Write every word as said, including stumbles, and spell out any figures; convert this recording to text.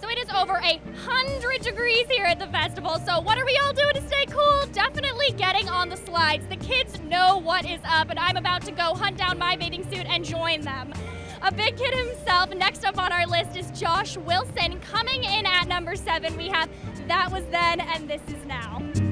it is over a hundred degrees here at the festival. So what are we all doing to stay cool? Definitely getting on the slides. The kids know what is up, and I'm about to go hunt down my bathing suit and join them. A big kid himself. Next up on our list is Josh Wilson. Coming in at number seven, we have That Was Then and This Is Now.